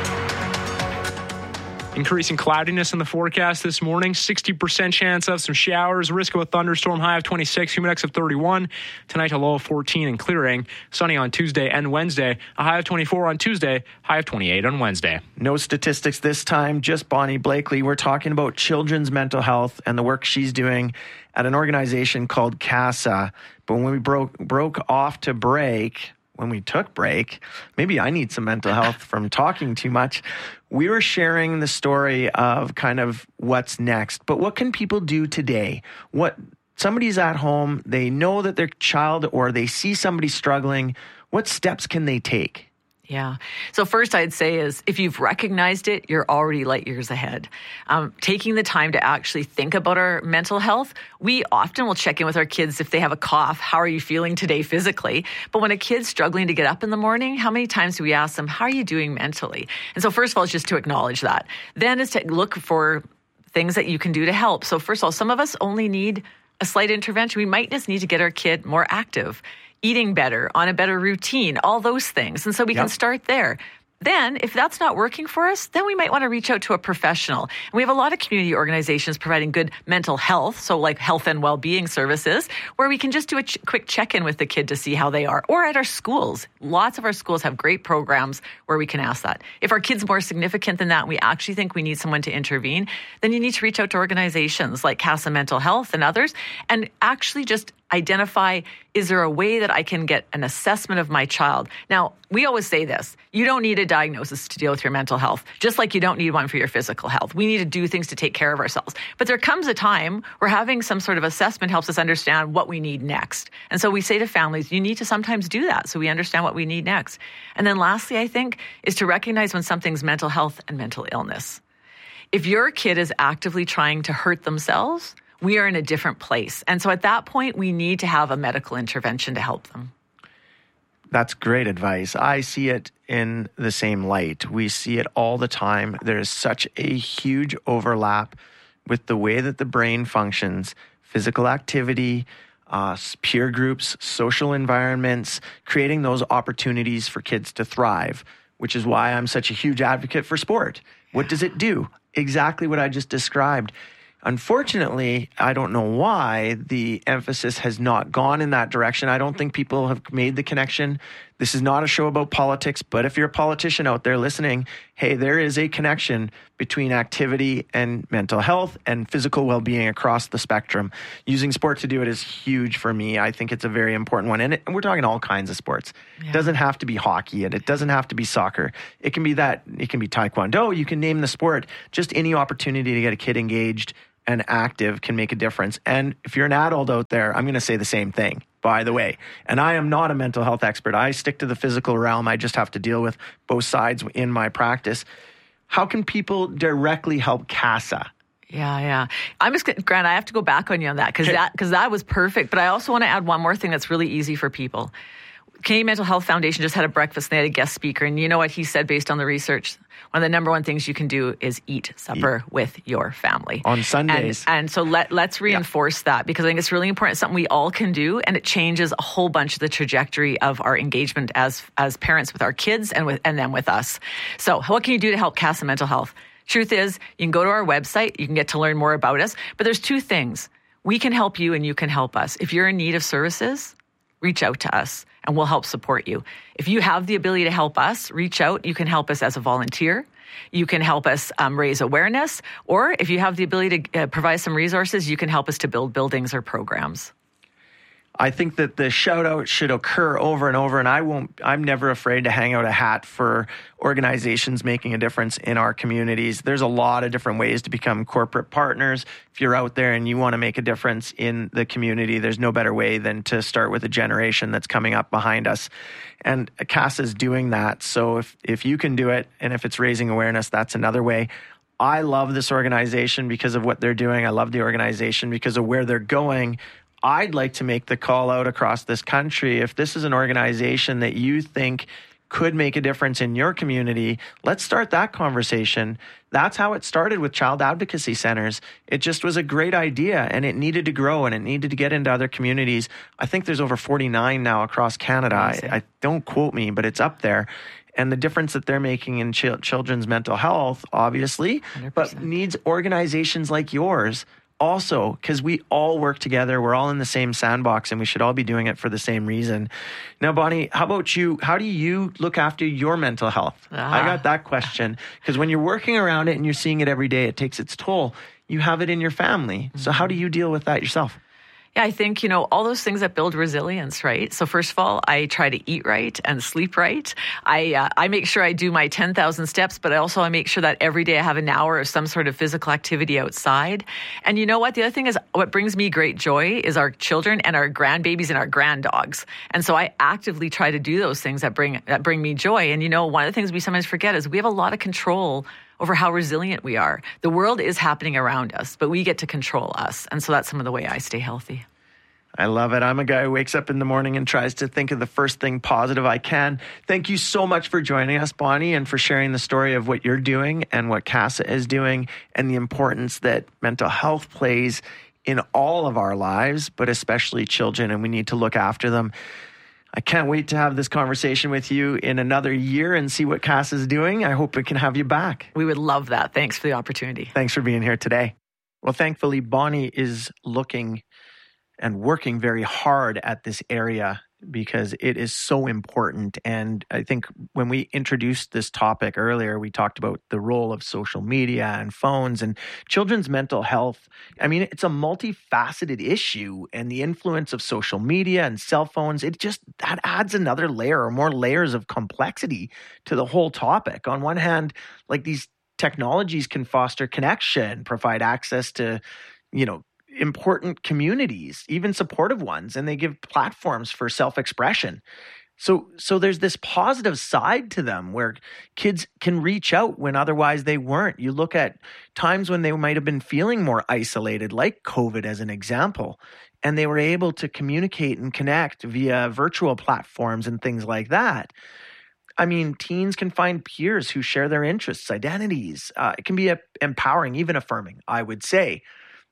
Increasing cloudiness in the forecast this morning. sixty percent chance of some showers. Risk of a thunderstorm. High of twenty-six. Humidex of thirty-one. Tonight, a low of fourteen and clearing. Sunny on Tuesday and Wednesday. A high of twenty-four on Tuesday. High of twenty-eight on Wednesday. No statistics this time. Just Bonnie Blakely. We're talking about children's mental health and the work she's doing at an organization called CASA. But when we broke broke off to break... when we took break, maybe I need some mental health from talking too much. We were sharing the story of kind of what's next, but what can people do today? What somebody's at home, they know that their child or they see somebody struggling. What steps can they take? Yeah. So first I'd say is if you've recognized it, you're already light years ahead. Um, taking the time to actually think about our mental health. We often will check in with our kids if they have a cough. How are you feeling today physically? But when a kid's struggling to get up in the morning, how many times do we ask them, how are you doing mentally? And so first of all, it's just to acknowledge that. Then is to look for things that you can do to help. So first of all, some of us only need a slight intervention. We might just need to get our kid more active, eating better, on a better routine, all those things. And so we yep. can start there. Then, if that's not working for us, then we might want to reach out to a professional. And we have a lot of community organizations providing good mental health, so like health and well-being services, where we can just do a ch- quick check-in with the kid to see how they are. Or at our schools. Lots of our schools have great programs where we can ask that. If our kid's more significant than that, and we actually think we need someone to intervene, then you need to reach out to organizations like CASA Mental Health and others, and actually just identify, is there a way that I can get an assessment of my child? Now, we always say this, you don't need a diagnosis to deal with your mental health, just like you don't need one for your physical health. We need to do things to take care of ourselves. But there comes a time where having some sort of assessment helps us understand what we need next. And so we say to families, you need to sometimes do that so we understand what we need next. And then lastly, I think, is to recognize when something's mental health and mental illness. If your kid is actively trying to hurt themselves, we are in a different place. And so at that point, we need to have a medical intervention to help them. That's great advice. I see it in the same light. We see it all the time. There is such a huge overlap with the way that the brain functions, physical activity, uh, peer groups, social environments, creating those opportunities for kids to thrive, which is why I'm such a huge advocate for sport. What does it do? Exactly what I just described. Unfortunately, I don't know why the emphasis has not gone in that direction. I don't think people have made the connection. This is not a show about politics, but if you're a politician out there listening, hey, there is a connection between activity and mental health and physical well-being across the spectrum. Using sport to do it is huge for me. I think it's a very important one. And, it, and we're talking all kinds of sports. Yeah. It doesn't have to be hockey and it doesn't have to be soccer. It can be that, it can be taekwondo. You can name the sport. Just any opportunity to get a kid engaged and active can make a difference. And if you're an adult out there, I'm going to say the same thing, by the way. And I am not a mental health expert. I stick to the physical realm. I just have to deal with both sides in my practice. How can people directly help CASA? Yeah, yeah. I'm just, Grant, I have to go back on you on that because that, because that was perfect. But I also want to add one more thing that's really easy for people. Canadian Mental Health Foundation just had a breakfast and they had a guest speaker. And you know what he said based on the research? One of the number one things you can do is eat supper eat. with your family. On Sundays. And, and so let, let's reinforce yeah. that because I think it's really important. It's something we all can do and it changes a whole bunch of the trajectory of our engagement as as parents with our kids and with and then with us. So what can you do to help CASA Mental Health? Truth is, you can go to our website. You can get to learn more about us. But there's two things. We can help you and you can help us. If you're in need of services, reach out to us and we'll help support you. If you have the ability to help us, reach out. You can help us as a volunteer. You can help us um, raise awareness. Or if you have the ability to uh, provide some resources, you can help us to build buildings or programs. I think that the shout out should occur over and over. And I won't, I'm never afraid to hang out a hat for organizations making a difference in our communities. There's a lot of different ways to become corporate partners. If you're out there and you want to make a difference in the community, there's no better way than to start with a generation that's coming up behind us. And CASA is doing that. So if, if you can do it, and if it's raising awareness, that's another way. I love this organization because of what they're doing. I love the organization because of where they're going. I'd like to make the call out across this country. If this is an organization that you think could make a difference in your community, let's start that conversation. That's how it started with child advocacy centers. It just was a great idea and it needed to grow and it needed to get into other communities. I think there's over forty-nine now across Canada. I, I don't quote me, but it's up there. And the difference that they're making in ch- children's mental health, obviously, one hundred percent. But needs organizations like yours also, because we all work together. We're all in the same sandbox and we should all be doing it for the same reason. Now, Bonnie, how about you? How do you look after your mental health? Ah. I got that question because when you're working around it and you're seeing it every day, it takes its toll. You have it in your family. Mm-hmm. So how do you deal with that yourself? Yeah, I think, you know, all those things that build resilience, right? So first of all, I try to eat right and sleep right. I uh, I make sure I do my ten thousand steps, but also I make sure that every day I have an hour of some sort of physical activity outside. And you know what? The other thing is what brings me great joy is our children and our grandbabies and our granddogs. And so I actively try to do those things that bring that bring me joy. And you know, one of the things we sometimes forget is we have a lot of control over how resilient we are. The world is happening around us, but we get to control us. And so that's some of the way I stay healthy. I love it. I'm a guy who wakes up in the morning and tries to think of the first thing positive I can. Thank you so much for joining us, Bonnie, and for sharing the story of what you're doing and what CASA is doing and the importance that mental health plays in all of our lives, but especially children, and we need to look after them. I can't wait to have this conversation with you in another year and see what CASA is doing. I hope we can have you back. We would love that. Thanks for the opportunity. Thanks for being here today. Well, thankfully, Bonnie is looking and working very hard at this area because it is so important. And I think when we introduced this topic earlier, we talked about the role of social media and phones and children's mental health. I mean, it's a multifaceted issue, and the influence of social media and cell phones, it just, that adds another layer or more layers of complexity to the whole topic. On one hand, like these technologies can foster connection, provide access to, you know, important communities, even supportive ones, and they give platforms for self-expression. So, so there's this positive side to them where kids can reach out when otherwise they weren't. You look at times when they might have been feeling more isolated, like COVID as an example, and they were able to communicate and connect via virtual platforms and things like that. I mean, teens can find peers who share their interests, identities. Uh, it can be a, empowering, even affirming, I would say.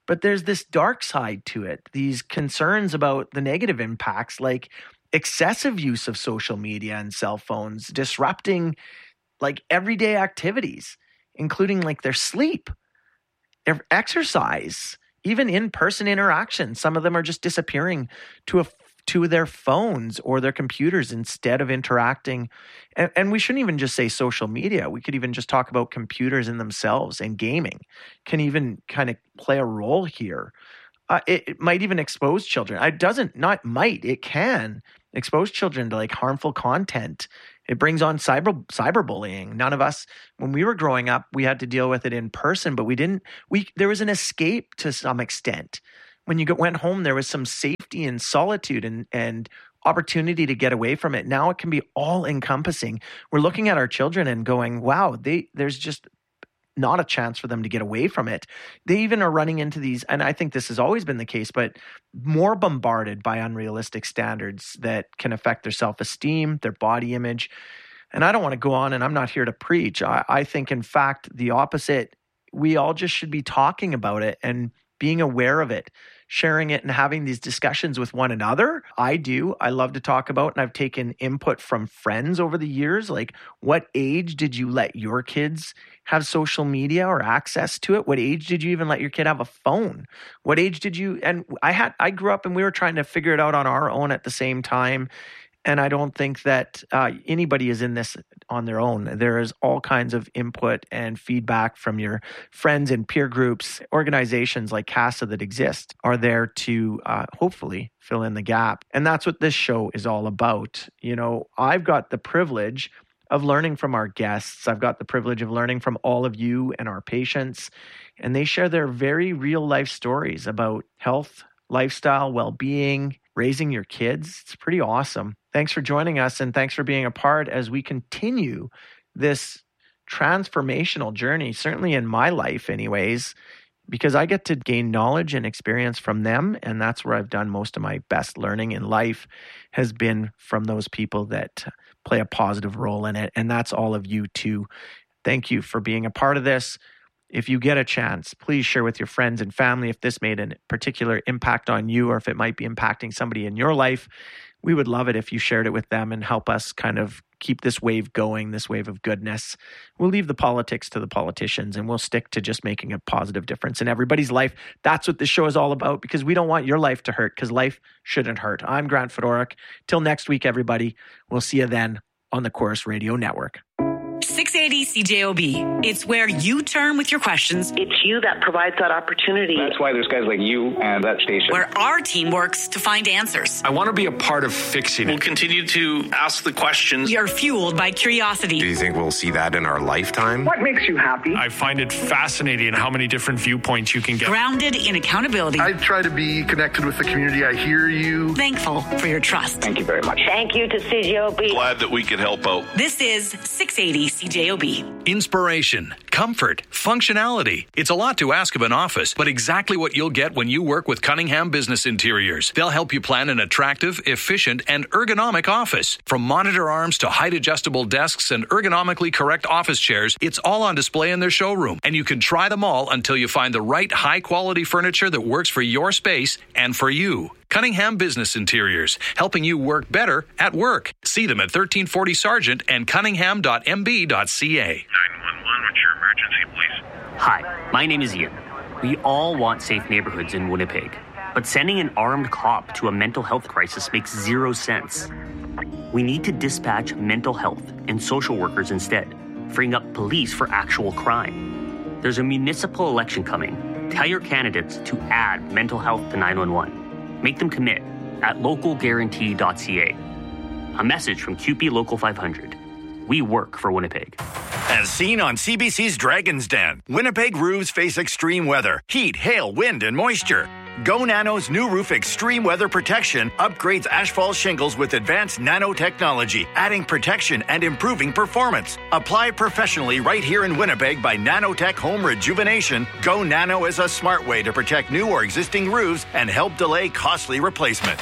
But there's this dark side to it, these concerns about the negative impacts, like excessive use of social media and cell phones, disrupting like everyday activities, including like their sleep, their exercise, even in-person interaction. Some of them are just disappearing to a to their phones or their computers instead of interacting. And, and we shouldn't even just say social media. We could even just talk about computers in themselves, and gaming can even kind of play a role here. Uh, it, it might even expose children. It doesn't, not might, it can expose children to like harmful content. It brings on cyber cyberbullying. None of us, when we were growing up, we had to deal with it in person, but we didn't, we, there was an escape to some extent. When you go, went home, there was some safety and solitude and, and opportunity to get away from it. Now it can be all encompassing. We're looking at our children and going, wow, they, there's just not a chance for them to get away from it. They even are running into these, and I think this has always been the case, but more bombarded by unrealistic standards that can affect their self-esteem, their body image. And I don't want to go on, and I'm not here to preach. I, I think, in fact, the opposite. We all just should be talking about it and being aware of it, sharing it and having these discussions with one another. I do. I love to talk about, and I've taken input from friends over the years. Like, what age did you let your kids have social media or access to it? What age did you even let your kid have a phone? What age did you, and I had, I grew up and we were trying to figure it out on our own at the same time. And I don't think that uh, anybody is in this on their own. There is all kinds of input and feedback from your friends and peer groups. Organizations like CASA that exist are there to uh, hopefully fill in the gap. And that's what this show is all about. You know, I've got the privilege of learning from our guests. I've got the privilege of learning from all of you and our patients. And they share their very real life stories about health, lifestyle, well-being, raising your kids. It's pretty awesome. Thanks for joining us, and thanks for being a part as we continue this transformational journey, certainly in my life anyways, because I get to gain knowledge and experience from them, and that's where I've done most of my best learning in life, has been from those people that play a positive role in it, and that's all of you too. Thank you for being a part of this. If you get a chance, please share with your friends and family if this made a particular impact on you or if it might be impacting somebody in your life. We would love it if you shared it with them and help us kind of keep this wave going, this wave of goodness. We'll leave the politics to the politicians, and we'll stick to just making a positive difference in everybody's life. That's what this show is all about, because we don't want your life to hurt, because life shouldn't hurt. I'm Grant Fedoruk. Till next week, everybody. We'll see you then on the Chorus Radio Network. six eighty C J O B. It's where you turn with your questions. It's you that provides that opportunity. That's why there's guys like you and that station. Where our team works to find answers. I want to be a part of fixing it. We'll continue to ask the questions. We are fueled by curiosity. Do you think we'll see that in our lifetime? What makes you happy? I find it fascinating how many different viewpoints you can get. Grounded in accountability. I try to be connected with the community. I hear you. Thankful for your trust. Thank you very much. Thank you to C J O B. Glad that we could help out. This is six eighty C J O B. Inspiration, comfort, functionality. It's a lot to ask of an office, but exactly what you'll get when you work with Cunningham Business Interiors. They'll help you plan an attractive, efficient, and ergonomic office. From monitor arms to height-adjustable desks and ergonomically correct office chairs, it's all on display in their showroom, and you can try them all until you find the right high-quality furniture that works for your space and for you. Cunningham Business Interiors, helping you work better at work. See them at thirteen forty Sargent and cunningham dot m b dot c a. nine one one, what's your emergency, please? Hi, my name is Ian. We all want safe neighborhoods in Winnipeg, but sending an armed cop to a mental health crisis makes zero sense. We need to dispatch mental health and social workers instead, freeing up police for actual crime. There's a municipal election coming. Tell your candidates to add mental health to nine one one. Make them commit at local guarantee dot c a. A message from Q P Local five hundred. We work for Winnipeg. As seen on C B C's Dragon's Den, Winnipeg roofs face extreme weather, heat, hail, wind, and moisture. Go Nano's new roof extreme weather protection upgrades asphalt shingles with advanced nanotechnology, adding protection and improving performance. Apply professionally right here in Winnipeg by Nanotech Home Rejuvenation. Go Nano is a smart way to protect new or existing roofs and help delay costly replacement.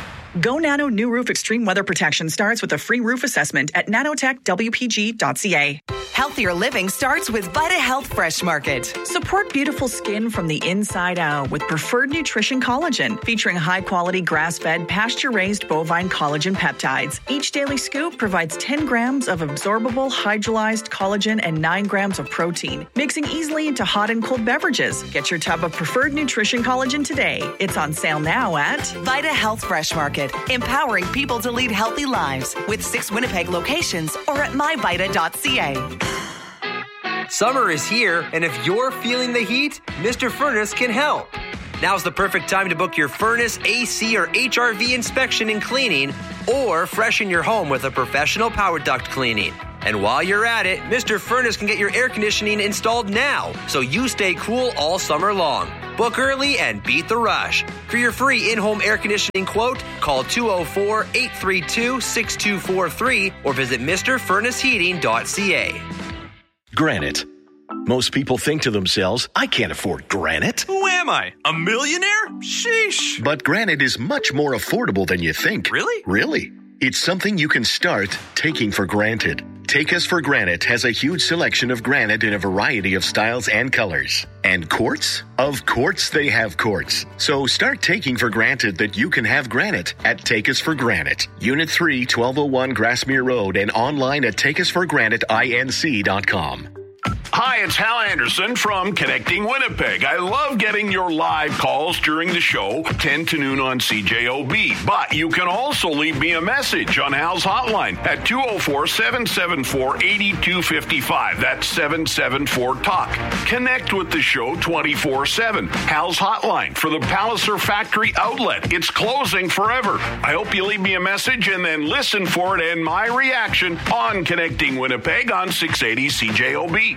Go Nano New Roof Extreme Weather Protection starts with a free roof assessment at nanotech w p g dot c a. Healthier living starts with Vita Health Fresh Market. Support beautiful skin from the inside out with Preferred Nutrition Collagen, featuring high-quality grass-fed, pasture-raised bovine collagen peptides. Each daily scoop provides ten grams of absorbable hydrolyzed collagen and nine grams of protein, mixing easily into hot and cold beverages. Get your tub of Preferred Nutrition Collagen today. It's on sale now at Vita Health Fresh Market, empowering people to lead healthy lives with six Winnipeg locations or at my vita dot c a. Summer is here, and if you're feeling the heat, Mister Furnace can help. Now's the perfect time to book your furnace, A C, or H R V inspection and cleaning, or freshen your home with a professional power duct cleaning. And while you're at it, Mister Furnace can get your air conditioning installed now, so you stay cool all summer long. Book early and beat the rush. For your free in-home air conditioning quote, call two oh four, eight three two, six two four three or visit Mister Furnace Heating dot c a. Granite. Most people think to themselves, I can't afford granite. Who am I? A millionaire? Sheesh. But granite is much more affordable than you think. Really? Really. It's something you can start taking for granted. Take Us for Granite has a huge selection of granite in a variety of styles and colors. And quartz? Of course they have quartz. So start taking for granted that you can have granite at Take Us for Granite. Unit three, twelve oh one Grassmere Road, and online at take us for granite inc dot com. Hi, it's Hal Anderson from Connecting Winnipeg. I love getting your live calls during the show, ten to noon on C J O B. But you can also leave me a message on Hal's hotline at two oh four, seven seven four, eight two five five. That's seven seven four talk. Connect with the show twenty-four seven. Hal's hotline for the Palliser Factory Outlet. It's closing forever. I hope you leave me a message and then listen for it and my reaction on Connecting Winnipeg on six eighty C J O B.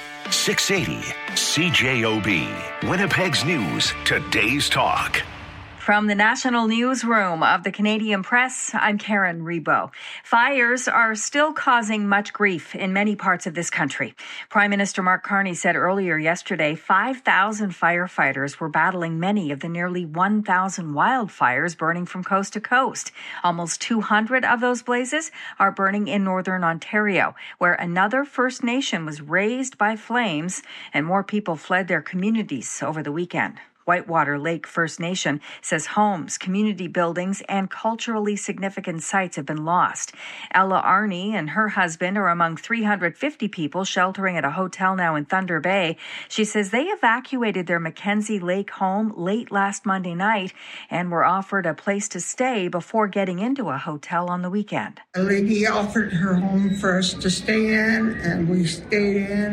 six eighty C J O B, Winnipeg's News, today's talk. From the National Newsroom of the Canadian Press, I'm Karen Rebo. Fires are still causing much grief in many parts of this country. Prime Minister Mark Carney said earlier yesterday five thousand firefighters were battling many of the nearly one thousand wildfires burning from coast to coast. Almost two hundred of those blazes are burning in northern Ontario, where another First Nation was razed by flames and more people fled their communities over the weekend. Whitewater Lake First Nation says homes, community buildings, and culturally significant sites have been lost. Ella Arney and her husband are among three hundred fifty people sheltering at a hotel now in Thunder Bay. She says they evacuated their Mackenzie Lake home late last Monday night and were offered a place to stay before getting into a hotel on the weekend. A lady offered her home for us to stay in, and we stayed in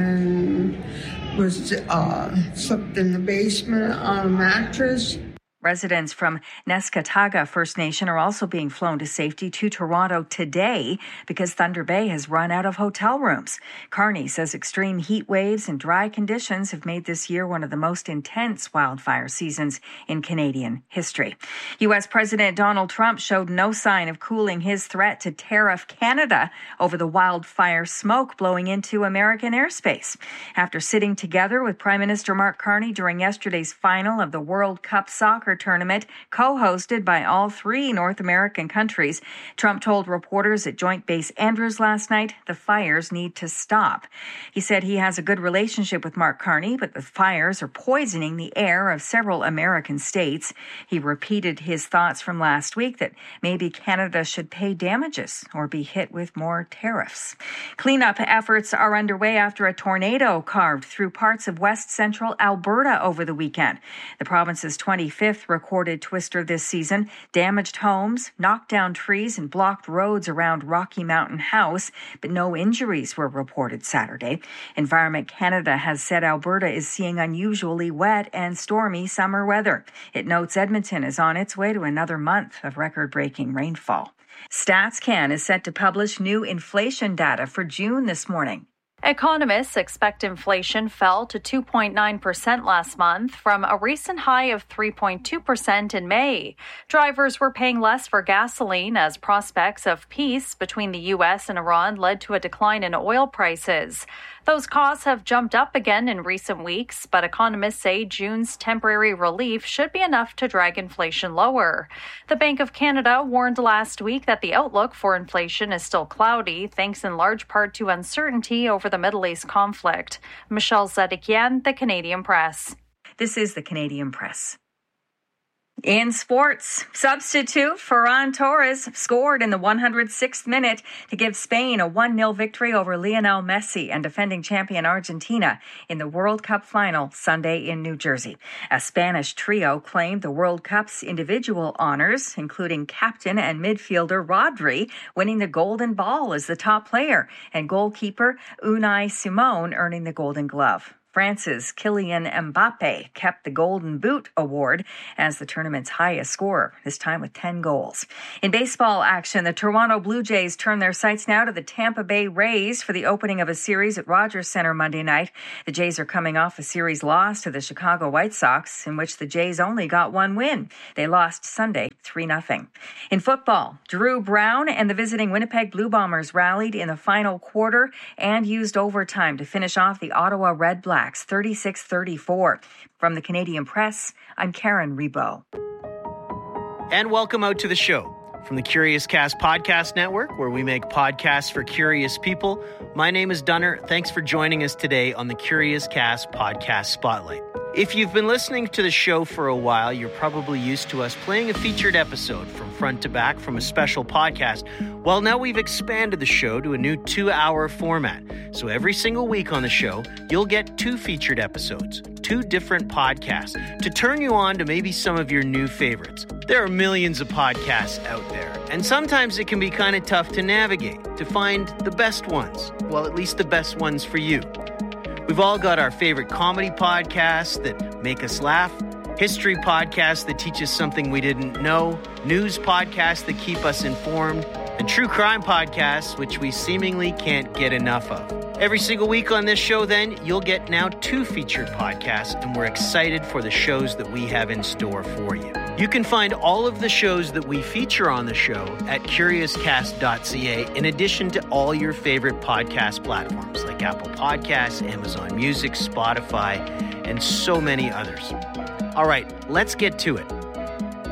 and was uh, slept in the basement on a mattress. Residents from Neskataga First Nation are also being flown to safety to Toronto today because Thunder Bay has run out of hotel rooms. Carney says extreme heat waves and dry conditions have made this year one of the most intense wildfire seasons in Canadian history. U S President Donald Trump showed no sign of cooling his threat to tariff Canada over the wildfire smoke blowing into American airspace. After sitting together with Prime Minister Mark Carney during yesterday's final of the World Cup soccer tournament, co-hosted by all three North American countries, Trump told reporters at Joint Base Andrews last night the fires need to stop. He said he has a good relationship with Mark Carney, but the fires are poisoning the air of several American states. He repeated his thoughts from last week that maybe Canada should pay damages or be hit with more tariffs. Cleanup efforts are underway after a tornado carved through parts of west central Alberta over the weekend. The province's twenty-fifth recorded twister this season damaged homes, knocked down trees, and blocked roads around Rocky Mountain House, but no injuries were reported Saturday. Environment Canada has said Alberta is seeing unusually wet and stormy summer weather. It notes Edmonton is on its way to another month of record-breaking rainfall. StatsCan is set to publish new inflation data for June this morning. Economists expect inflation fell to two point nine percent last month from a recent high of three point two percent in May. Drivers were paying less for gasoline as prospects of peace between the U S and Iran led to a decline in oil prices. Those costs have jumped up again in recent weeks, but economists say June's temporary relief should be enough to drag inflation lower. The Bank of Canada warned last week that the outlook for inflation is still cloudy, thanks in large part to uncertainty over the Middle East conflict. Michelle Zedekian, The Canadian Press. This is The Canadian Press. In sports, substitute Ferran Torres scored in the one hundred sixth minute to give Spain a one nil victory over Lionel Messi and defending champion Argentina in the World Cup final Sunday in New Jersey. A Spanish trio claimed the World Cup's individual honors, including captain and midfielder Rodri winning the Golden Ball as the top player and goalkeeper Unai Simon earning the Golden Glove. France's Kylian Mbappe kept the Golden Boot award as the tournament's highest scorer, this time with ten goals. In baseball action, the Toronto Blue Jays turn their sights now to the Tampa Bay Rays for the opening of a series at Rogers Center Monday night. The Jays are coming off a series loss to the Chicago White Sox, in which the Jays only got one win. They lost Sunday three nothing. In football, Drew Brown and the visiting Winnipeg Blue Bombers rallied in the final quarter and used overtime to finish off the Ottawa Red Blacks thirty-six thirty-four. From the Canadian Press, I'm Karen Rebo. And welcome out to the show. From the Curious Cast Podcast Network, where we make podcasts for curious people, my name is Dunner. Thanks for joining us today on the Curious Cast Podcast Spotlight. If you've been listening to the show for a while, you're probably used to us playing a featured episode from front to back from a special podcast. Well, now we've expanded the show to a new two-hour format. So every single week on the show, you'll get two featured episodes, two different podcasts, to turn you on to maybe some of your new favorites. There are millions of podcasts out there, and sometimes it can be kind of tough to navigate, to find the best ones. Well, at least the best ones for you. We've all got our favorite comedy podcasts that make us laugh, history podcasts that teach us something we didn't know, news podcasts that keep us informed, and true crime podcasts, which we seemingly can't get enough of. Every single week on this show, then, you'll get now two featured podcasts, and we're excited for the shows that we have in store for you. You can find all of the shows that we feature on the show at curious cast dot c a, in addition to all your favorite podcast platforms like Apple Podcasts, Amazon Music, Spotify, and so many others. All right, let's get to it.